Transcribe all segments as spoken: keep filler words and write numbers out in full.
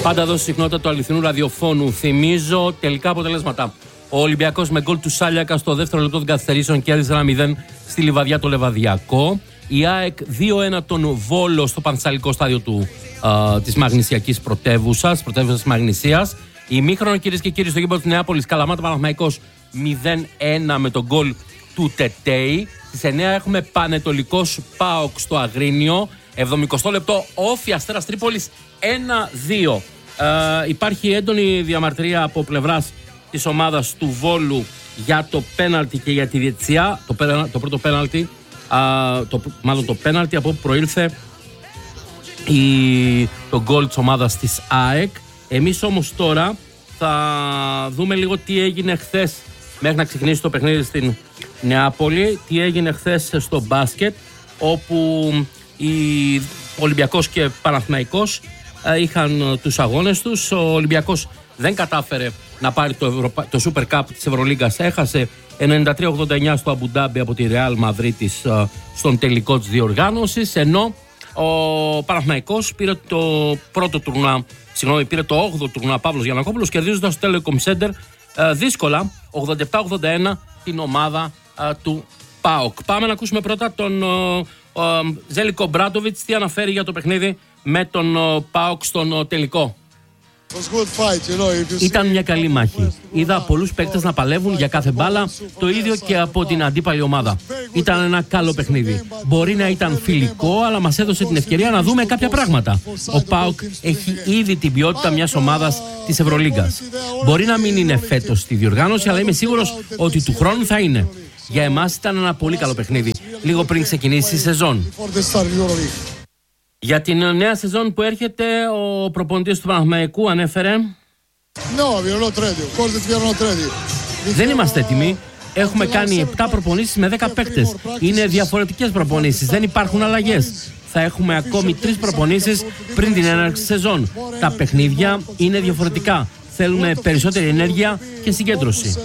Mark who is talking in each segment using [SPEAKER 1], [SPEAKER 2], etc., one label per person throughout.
[SPEAKER 1] Πάντα εδώ στη συχνότητα του αληθινού ραδιοφώνου. Θυμίζω τελικά αποτελέσματα. Ο Ολυμπιακός με γκολ του Σάλιακα στο δεύτερο λεπτό των καθυστερήσεων κέρδισε ένα μηδέν στη Λιβαδιά το Λεβαδιακό. Η ΑΕΚ δύο ένα τον Βόλο στο Πανθεσσαλικό στάδιο του, α, της Μαγνησιακής πρωτεύουσας, πρωτεύουσας της Μαγνησίας. Ημίχρονο, κυρίες και κύριοι, στο γήπεδο της Νεάπολης, Καλαμάτα Παναθηναϊκός μηδέν ένα με τον γκολ του Τετέι. Στις εννιά έχουμε Πανετολικός ΠΑΟΚ στο Αγρίνιο. εβδομηκοστό λεπτό, Όφι Αστέρας Τρίπολης ένα δύο. Ε, υπάρχει έντονη διαμαρτυρία από πλευράς της ομάδας του Βόλου για το πέναλτι και για τη διαιτησία. Το, το πρώτο πέναλτι, α, το, μάλλον το πέναλτι από όπου προήλθε η, το γκολ της ομάδας της ΑΕΚ. Εμείς όμως τώρα θα δούμε λίγο τι έγινε χθες μέχρι να ξεκινήσει το παιχνίδι στην Νεάπολη, τι έγινε χθες στο μπάσκετ, όπου οι Ολυμπιακός και Παναθηναϊκός είχαν τους αγώνες τους. Ο Ολυμπιακός δεν κατάφερε να πάρει το, Ευρωπα... το Super Cup της Ευρωλίγκας, έχασε ενενήντα τρία ογδόντα εννιά στο Αμπουντάμπι από τη Real Μαδρίτης στον τελικό της διοργάνωσης, ενώ ο Παναθηναϊκός πήρε το πρώτο τουρνουά, συγγνώμη, πήρε το όγδοο τουρνουά Παύλος Γιαννακόπουλος, κερδίζοντας το Telecom Center δύσκολα ογδόντα επτά ογδόντα ένα την ομάδα του ΠΑΟΚ. Πάμε να ακούσουμε πρώτα τον Ζέλικο Μπράντοβιτς τι αναφέρει για το παιχνίδι με τον ΠΑΟΚ στον τελικό. Ήταν μια καλή μάχη. Είδα πολλούς παίκτες να παλεύουν για κάθε μπάλα, το ίδιο και από την αντίπαλη ομάδα. Ήταν ένα καλό παιχνίδι. Μπορεί να ήταν φιλικό, αλλά μας έδωσε την ευκαιρία να δούμε κάποια πράγματα. Ο ΠΑΟΚ έχει ήδη την ποιότητα μιας ομάδας της Ευρωλίγκας. Μπορεί να μην είναι φέτος στη διοργάνωση, αλλά είμαι σίγουρος ότι του χρόνου θα είναι. Για εμάς ήταν ένα πολύ καλό παιχνίδι, λίγο πριν ξεκινήσει η σεζόν. Για την νέα σεζόν που έρχεται, ο προπονητής του Παναθηναϊκού ανέφερε: δεν είμαστε έτοιμοι. Έχουμε κάνει επτά προπονήσεις με δέκα παίκτες. Είναι διαφορετικές προπονήσεις, δεν υπάρχουν αλλαγές. Θα έχουμε ακόμη τρεις προπονήσεις πριν την έναρξη σεζόν. Τα παιχνίδια είναι διαφορετικά. Θέλουμε περισσότερη ενέργεια και συγκέντρωση.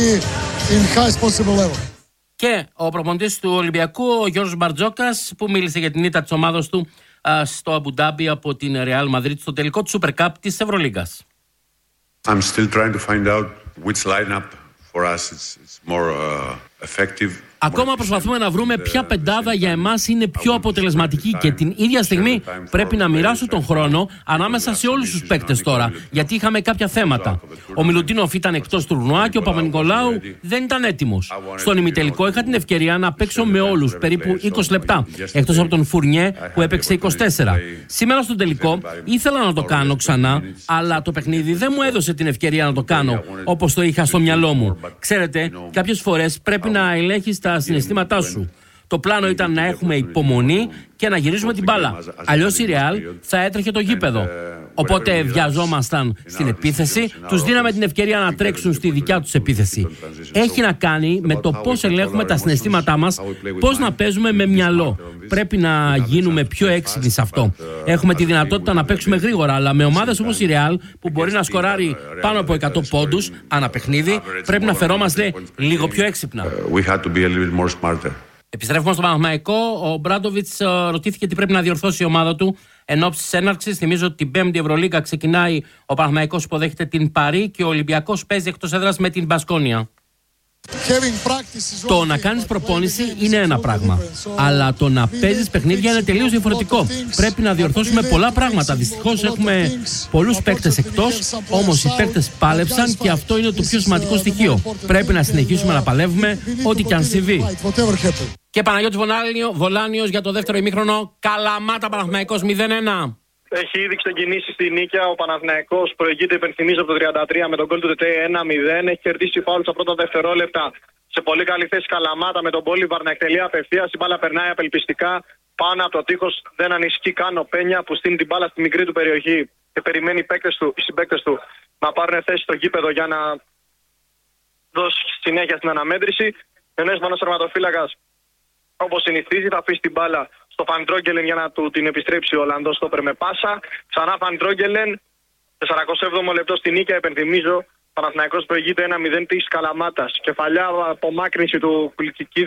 [SPEAKER 1] Και ο προπονητής του Ολυμπιακού, ο Γιώργος Μπαρτζόκας, που μίλησε για την ήττα της ομάδας του στο Αμπουντάμπι από την Real Madrid στο τελικό του Super Cup της Ευρωλίγκας.
[SPEAKER 2] I'm still trying to find out which lineup for us is, is more uh, effective.
[SPEAKER 1] Ακόμα προσπαθούμε να βρούμε ποια πεντάδα για εμάς είναι πιο αποτελεσματική και την ίδια στιγμή πρέπει να μοιράσω τον χρόνο ανάμεσα σε όλους τους παίκτες τώρα, γιατί είχαμε κάποια θέματα. Ο Μιλουτίνοφ ήταν εκτός τουρνουά και ο Παπα-Νικολάου δεν ήταν έτοιμος. Στον ημιτελικό είχα την ευκαιρία να παίξω με όλους περίπου είκοσι λεπτά, εκτός από τον Φουρνιέ που έπαιξε είκοσι τέσσερα. Σήμερα στον τελικό ήθελα να το κάνω ξανά, αλλά το παιχνίδι δεν μου έδωσε την ευκαιρία να το κάνω όπως το είχα στο μυαλό μου. Ξέρετε, κάποιες φορές πρέπει να ελέγχεις τα συναισθήματά σου. Το πλάνο ήταν να έχουμε υπομονή και να γυρίσουμε την μπάλα. Αλλιώς η Real θα έτρεχε το γήπεδο. Οπότε βιαζόμασταν στην επίθεση, τους δίναμε την ευκαιρία να τρέξουν στη δικιά τους επίθεση. Έχει να κάνει με το πώς ελέγχουμε τα συναισθήματά μας, πώς να παίζουμε με μυαλό. Πρέπει να γίνουμε πιο έξυπνοι σε αυτό. Έχουμε τη δυνατότητα να παίξουμε γρήγορα, αλλά με ομάδες όπως η Real, που μπορεί να σκοράρει πάνω από εκατό πόντους ανά παιχνίδι, πρέπει να φερόμαστε λίγο πιο έξυπνα. Επιστρέφουμε στο Παναθηναϊκό. Ο Μπράντοβιτς ρωτήθηκε τι πρέπει να διορθώσει η ομάδα του εν ώψη της έναρξης. Θυμίζω ότι την Πέμπτη Ευρωλίγκα ξεκινάει, ο Παναθηναϊκός υποδέχεται την Παρί και ο Ολυμπιακός παίζει εκτός έδρας με την Μπασκόνια. Το να κάνεις προπόνηση είναι ένα πράγμα, αλλά το να παίζεις παιχνίδια είναι τελείως διαφορετικό. Πρέπει να διορθώσουμε πολλά πράγματα. Δυστυχώς έχουμε πολλούς παίκτες εκτός, όμως οι παίκτες πάλεψαν και αυτό είναι το πιο σημαντικό στοιχείο. Πρέπει να συνεχίσουμε να παλεύουμε ό,τι και αν συμβεί. Και Παναγιώτης Βολάνιος για το δεύτερο ημίχρονο. Καλαμάτα Παναθηναϊκός μηδέν ένα.
[SPEAKER 3] Έχει ήδη ξεκινήσει στη νίκαια. Ο Παναθηναϊκός προηγείται, υπενθυμίζω, από το τριάντα τρία με τον γκολ του Τετέι ένα μηδέν. Έχει κερδίσει φάουλ στα πρώτα δευτερόλεπτα. Σε πολύ καλή θέση Καλαμάτα με τον Μπόλιβαρ να εκτελεί απευθείας. Η μπάλα περνάει απελπιστικά πάνω από το τείχος. Δεν ανησυχεί καν ο Πένια που στείνει την μπάλα στη μικρή του περιοχή και περιμένει οι παίκτες του, οι συμπαίκτες του να πάρουν θέση στο γήπεδο για να δώσει συνέχεια στην αναμέτρηση. Ενώ ο Ισπανός τερματοφύλακας, όπως συνηθίζει, θα αφήσει την μπάλα στο Φαντρόγκελεν για να του την επιστρέψει ο Ολλανδός στόπερ με πάσα. Ξανά Φαντρόγκελεν, σαρανταεπτά έβδομο λεπτό στη νίκαια, επενθυμίζω. Παναθηναϊκός προηγείται ένα μηδέν της Καλαμάτας. Κεφαλιά απομάκρυνση του Κουλτσικίδη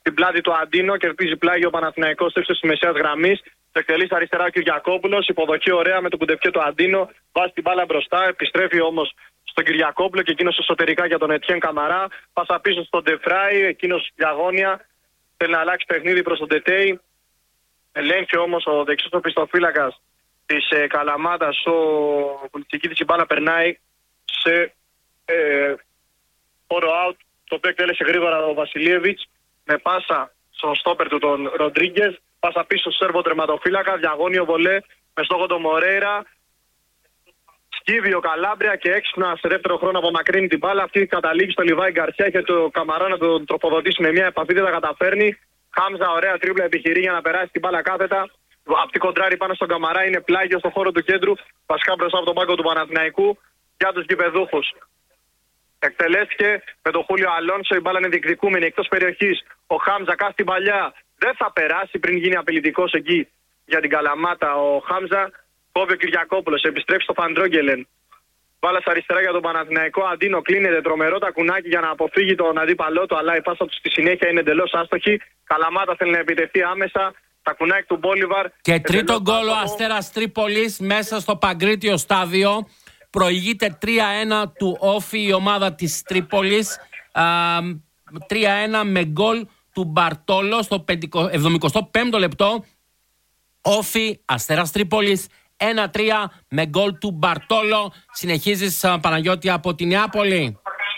[SPEAKER 3] στην πλάτη του Αντίνο, κερδίζει πλάγιο ο Παναθηναϊκός ύψος της μεσαίας γραμμής. Το εκτελεί στα αριστερά ο Κυριακόπουλος, υποδοχή ωραία με τον κουντευτιέ του Αντίνο, βάζει την μπάλα μπροστά, επιστρέφει όμως στον Κυριακόπουλο και εκείνος εσωτερικά για τον Ετιέν Καμαρά. Πάσα πίσω στον Ντεφράι, εκείνος διαγώνια, θέλει να αλλάξει παιχνίδι προς τον Τετέι. Ελέγχει όμως ο δεξιός οπισθοφύλακας της ε, Καλαμάτας, ο Κουλτσικίδης, η μπάλα περνάει σε ε, όρο out, το οποίο εκτέλεσε γρήγορα ο Βασιλίεβιτς με πάσα στον στόπερ του τον Ροντρίγκες. Πάσα πίσω στο Σέρβο τερματοφύλακα, διαγώνιο βολέ με στόχο τον Μορέιρα. Σκύβει ο Καλάμπρια και έξυπνα σε δεύτερο χρόνο απομακρύνει την μπάλα. Αυτή καταλήγει στο Λιβάη Γκαρσιά και το Καμαρά να τον τροφοδοτήσει με μια επαφή, δεν τα καταφέρνει. Χάμζα, ωραία τρίπλα επιχειρεί για να περάσει την μπάλα κάθετα. Αυτή κοντράρει πάνω στον Καμαρά, είναι πλάγιο στον χώρο του κέντρου. Βασικά μπροστά από τον πάγκο του Παναθηναϊκού για τους γηπεδούχους. Εκτελέστηκε με τον Χούλιο Αλόνσο, η μπάλα είναι διεκδικούμενη εκτός περιοχής. Ο Χάμζα κάθει την παλιά. Δεν θα περάσει πριν γίνει απειλητικός εκεί για την Καλαμάτα ο Χάμζα. Κόβει ο Κυριακόπουλος, επιστρέφει στο Φαντρόγγελεν. Μπάλα στα αριστερά για τον Παναθηναϊκό. Αντίνο κλείνεται τρομερό τακουνάκι για να αποφύγει τον αντίπαλό του, αλλά η πάσα του στη συνέχεια είναι εντελώς άστοχη. Καλαμάτα θέλει να επιτευχθεί άμεσα. Τακουνάκι του Μπόλιβαρ.
[SPEAKER 1] Και τρίτο γκολ ο Αστέρας Τρίπολης μέσα στο Παγκρίτιο στάδιο. Προηγείται τρία ένα του Όφη η ομάδα της Τρίπολης. τρία ένα με γκολ του Μπαρτόλο στο εβδομηκοστό πέμπτο λεπτό. Όφη, Αστέρας Τρίπολης ένα τρία με γκολ του Μπαρτόλο. Συνεχίζεις, Παναγιώτη, από τη Νεάπολη.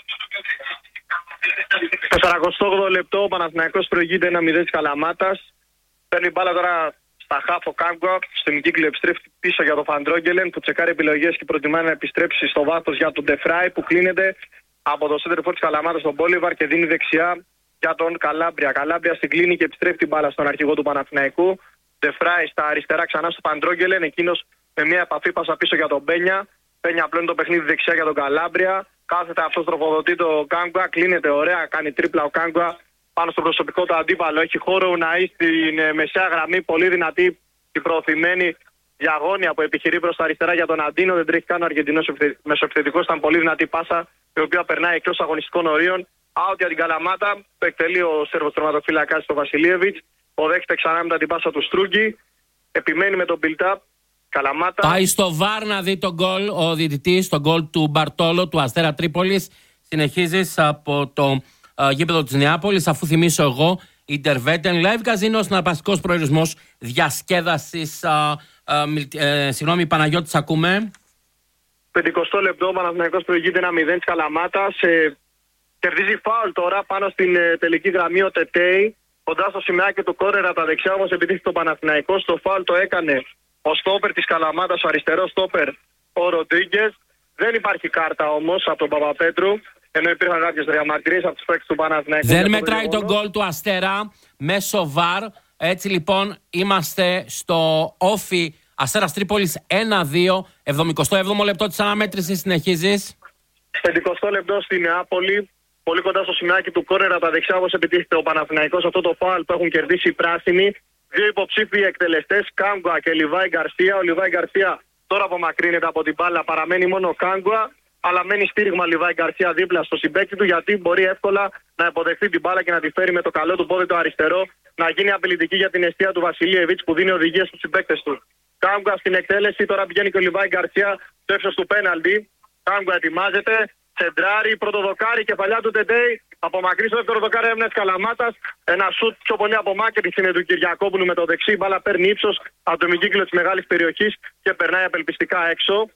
[SPEAKER 3] Στο σαραντοοκτώ λεπτό ο Παναθηναϊκός προηγείται ένα μηδέν της Καλαμάτας. Παίρνει μπάλα τώρα στα χάφο Κάγκουα. Στον κύκλο επιστρέφει πίσω για τον Φαντρόγγελεν που τσεκάρει επιλογές και προτιμά να επιστρέψει στο βάθος για τον Ντεφράι που κλείνεται από το σέντερ φορ της Καλαμάτας στον Μπόλιβαρ και δίνει δεξιά για τον Καλάμπρια. Καλάμπρια στην κλίνη και επιστρέφει την μπάλα στον αρχηγό του Παναθηναϊκού. Ντεφράι στα αριστερά ξανά στο Φαντρόγγελεν. Εκείνος με μια επαφή πάσα πίσω για τον Πένια. Πένια απλώνει το παιχνίδι δεξιά για τον Καλάμπρια. Κάθεται αυτό τροφοδοτεί το Κάγκουα. Κλείνεται ωραία. Κάνει τρίπλα ο Κάγκουα πάνω στο προσωπικό του αντίπαλο. Έχει χώρο ο Ναή στην μεσαία γραμμή. Πολύ δυνατή και προωθημένη διαγώνια που επιχειρεί προς τα αριστερά για τον Αντίνο. Δεν τρέχει καν ο Αργεντινός μεσοεπιθετικός. Ήταν πολύ δυνατή πάσα η οποία περνάει εκτός αγωνιστικών ορίων. Out για την Καλαμάτα. Το εκτελεί ο Σέρβος τερματοφύλακας του Βασιλίεβιτς. Οδέχεται ξανά μετά την πάσα του Στρούγκη. Επιμένει με τον build-up. Καλαμάτα.
[SPEAKER 1] Πάει στο βαρ να δει τον γκολ ο διαιτητής, τον γκολ του Μπαρτόλο του Αστέρα Τρίπολης. Συνεχίζεις από το uh, γήπεδο της Νεάπολης, αφού θυμίσω εγώ Interveten Live Casino, συναρπαστικός προορισμός διασκέδασης. Uh, uh, uh, συγγνώμη, Παναγιώτης, ακούμε.
[SPEAKER 3] πενηκοστό λεπτό, ο Παναθηναϊκός προηγείται ένα μηδέν της Καλαμάτας. Ε, κερδίζει φάουλ τώρα πάνω στην ε, τελική γραμμή ο Τετέι. Κοντά στο σημαίακι του κόρνερα τα δεξιά όμως επιτύχει το Παναθηναϊκό. Στο φάουλ το έκανε ο στόπερ της Καλαμάτας, ο αριστερός στόπερ ο Ροντρίγκες. Δεν υπάρχει κάρτα όμως από τον Παπαπέτρου, ενώ υπήρχαν κάποιες διαμαρτυρίες από τους παίκτες του Παναθηναϊκού.
[SPEAKER 1] Δεν μετράει τον γκολ του Αστέρα μέσω βαρ. Έτσι λοιπόν είμαστε στο Όφι Αστέρας Τρίπολης ένα δύο. εβδομηκοστό έβδομο λεπτό της αναμέτρησης. Συνεχίζεις.
[SPEAKER 3] πενηκοστό λεπτό στη Νεάπολη. Πολύ κοντά στο σημαίακι του κόρνερα τα δεξιά όπως επιτύχεται ο Παναθηναϊκός. Αυτό το φάουλ που έχουν κερδίσει οι πράσινοι. Δύο υποψήφιοι εκτελεστές, Κάγκουα και Λιβάη Γκαρσία. Ο Λιβάη Γκαρσία τώρα απομακρύνεται από την μπάλα, παραμένει μόνο ο Κάγκουα, αλλά μένει στήριγμα Λιβάη Γκαρσία δίπλα στο συμπαίκτη του, γιατί μπορεί εύκολα να υποδεχθεί την μπάλα και να τη φέρει με το καλό του πόδι το αριστερό, να γίνει απειλητική για την αιστεία του Βασιλίεβιτς που δίνει οδηγίες στους συμπαίκτες του. Κάγκουα στην εκτέλεση, τώρα πηγαίνει και ο Λιβάη Γκαρσία στο ύψος του πέναλτι. Κάγκουα ετοιμάζεται. Τσεντράρι, πρώτο δοκάρι, κεφαλιά του Τετέι. Απομακρύνει στο δεύτερο δοκάρι έμεινε τη Καλαμάτας. Ένα σουτ πιο πολύ απομάκρυνση είναι του Κυριακόπουλου με το δεξί. Η μπάλα παίρνει ύψος από το ημικύκλο της μεγάλης περιοχής και περνάει απελπιστικά έξω.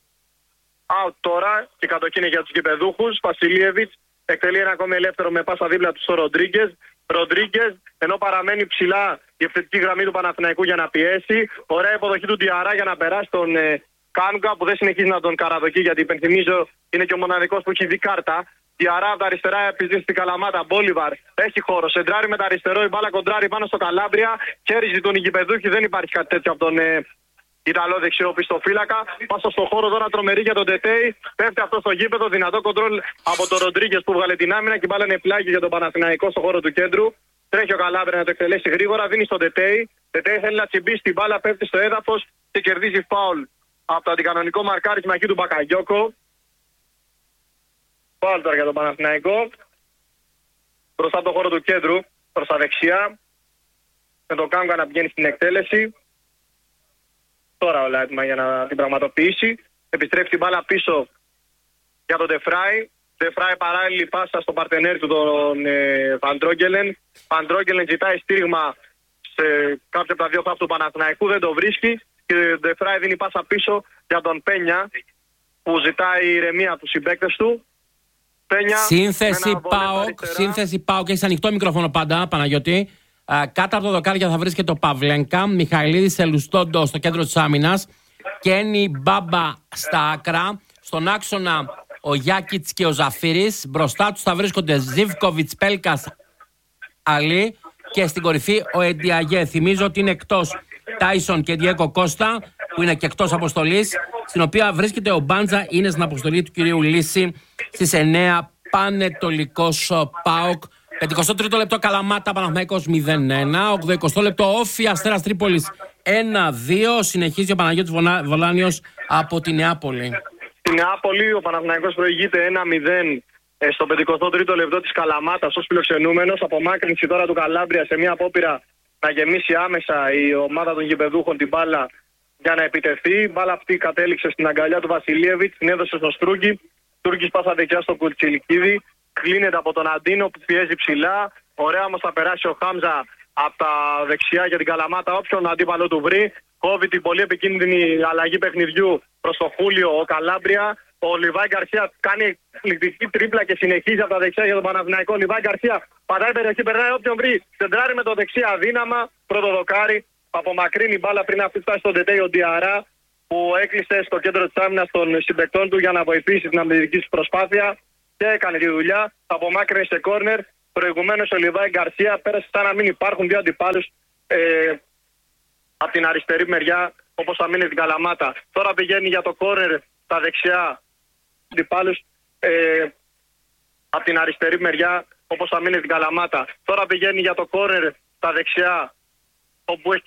[SPEAKER 3] Out τώρα και κατοχή είναι για τους γηπεδούχους. Βασιλίεβιτς εκτελεί ένα ακόμη ελεύθερο με πάσα δίπλα του στο Ροντρίγκες. Ροντρίγκες, ενώ παραμένει ψηλά η ευθετική γραμμή του Παναθηναϊκού για να πιέσει. Ωραία υποδοχή του Διαρά για να περάσει τον ε, Κάγκουα που δεν συνεχίζει να τον καραδοκεί, γιατί υπενθυμίζω είναι και ο μοναδικός που έχει δει κάρτα. Διαρά από τα αριστερά επιζήσει στην Καλαμάτα. Μπόλιβαρ έχει χώρο. Σεντράρει με τα αριστερό. Η μπάλα κοντράρει πάνω στο Καλάμπρια. Χέριζε τον Ιγυπεδούχη. Δεν υπάρχει κάτι τέτοιο από τον ε, Ιταλό δεξιό πιστοφύλακα. Πάσα στο χώρο τώρα τρομερή για τον Τετέι. Πέφτει αυτό στο γήπεδο. Δυνατό κοντρόλ από τον Ροντρίγκες που βγάλε την άμυνα και η μπάλα είναι πλάγι για τον Παναθηναϊκό στο χώρο του κέντρου. Τρέχει ο Καλάμπρια να το εκτελέσει γρήγορα. Δίνει στον Τετέι. Τετέι θέλει να τσιμπήσει την μπάλα. Πέφτει στο έδαφος και κερδίζει φάουλ από το αντικανονικό μαρκάρισμα εκεί του Μπακαγιόκο. Φάουλ τώρα για τον Παναθηναϊκό. Μπροστά από το χώρο του κέντρου. προς τα δεξιά. Με τον Κάμκα να πηγαίνει στην εκτέλεση. Τώρα όλα έτοιμα για να την πραγματοποιήσει. Επιστρέφει την μπάλα πίσω για τον Ντεφράι. Ντεφράι παράλληλη πάσα στον παρτενέρ του τον Βαντρόγκελεν. Βαντρόγκελεν ζητάει στήριγμα σε κάποιο από τα δύο χάφη του Παναθηναϊκού. Δεν το βρίσκει. Και ο Ντεφράι δίνει πάσα πίσω για τον Πένια που ζητάει ηρεμία από τους συμπαίκτες του. Πένια,
[SPEAKER 1] σύνθεση ΠΑΟΚ, σύνθεση ΠΑΟΚ. Έχεις ανοιχτό μικρόφωνο πάντα, Παναγιώτη. Uh, κάτω από το δοκάρια θα βρίσκεται ο Παυλένκα, Μιχαηλίδης Ελουστόντο στο κέντρο της άμυνας, Κένι Μπάμπα στα άκρα, στον άξονα ο Γιάκιτς και ο Ζαφύρης, μπροστά τους θα βρίσκονται Ζίβκοβιτς, Πέλκας, Αλή και στην κορυφή ο Εντιαγέ. Θυμίζω ότι είναι εκτός Τάισον και Διέκο Κώστα, που είναι και εκτός αποστολής, στην οποία βρίσκεται ο Μπάντζα, είναι στην αποστολή του κυρίου Λύση στις εννέα, Πανετολικός ΠΑΟΚ. πενηκοστό τρίτο λεπτό Καλαμάτα Παναθηναϊκός μηδέν ένα. ογδοηκοστό λεπτό Όφι Αστέρας Τρίπολης ένα δύο. Συνεχίζει ο Παναγιώτης Βολάνιος από τη Νεάπολη.
[SPEAKER 3] Στη Νεάπολη ο Παναθηναϊκός προηγείται ένα μηδέν στο πενηκοστό τρίτο λεπτό της Καλαμάτας ως φιλοξενούμενος. Απομάκρυνση τώρα του Καλάμπρια σε μια απόπειρα να γεμίσει άμεσα η ομάδα των γηπεδούχων την μπάλα για να επιτεθεί. Η μπάλα αυτή κατέληξε στην αγκαλιά του Βασιλίεβιτ, την έδωσε στο Στρούγκι. Τούρκης πάσα δεξιά στον Κουλτσιλικίδη. Κλείνεται από τον Αντίνο που πιέζει ψηλά. Ωραία όμως θα περάσει ο Χάμζα από τα δεξιά για την Καλαμάτα. Όποιον αντίπαλο του βρει. Κόβει την πολύ επικίνδυνη αλλαγή παιχνιδιού προς το Χούλιο ο Καλάμπρια. Ο Λιβάη Γκαρσία κάνει εκπληκτική τρίπλα και συνεχίζει από τα δεξιά για τον Παναθηναϊκό. Λιβάη Γκαρσία πατάει περιοχή, περνάει όποιον βρει. Σεντράρει με το δεξί αδύναμα. Πρώτο δοκάρι. Απομακρύνει μπάλα πριν αυτή φτάσει στον Τετέι ο Ντιαρά που έκλεισε στο κέντρο της άμυνας των συμπαικτών του για να βοηθήσει την αμυντική του προσπάθεια. Και έκανε τη δουλειά, απομάκρυνε σε κόρνερ. Προηγουμένως ο Λιβάη Γκαρσία πέρασε σαν να μην υπάρχουν δύο αντιπάλους ε, από την αριστερή μεριά, όπως θα μείνει την Καλαμάτα. Τώρα πηγαίνει για το κόρνερ στα δεξιά αντιπάλους ε, από την αριστερή μεριά, όπως θα μείνει την Καλαμάτα. Τώρα πηγαίνει για το κόρνερ στα δεξιά, όπου έχει